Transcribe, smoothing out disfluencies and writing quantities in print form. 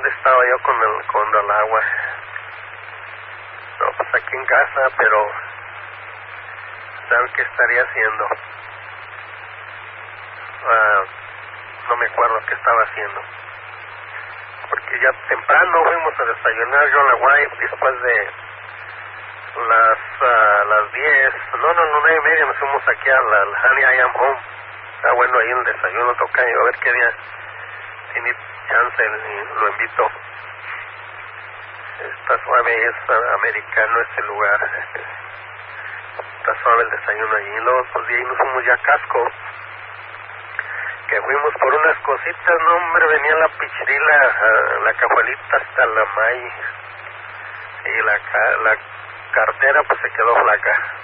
¿dónde estaba yo con el agua? No, pues aquí en casa, pero ¿sabes qué estaría haciendo? No me acuerdo qué estaba haciendo. Porque ya temprano fuimos a desayunar yo a la White después de las 10. No, 9:30 nos fuimos aquí al Honey I Am Home. Está bueno ahí el desayuno, tocayo, a ver qué día tiene chance y lo invito. Está suave, es americano este lugar. Está suave el desayuno allí. Y luego pues de ahí nos fuimos ya a Casco, que fuimos por unas cositas. No, hombre, venía la pichirila, la cajuelita hasta la maíz, y la cartera pues se quedó flaca.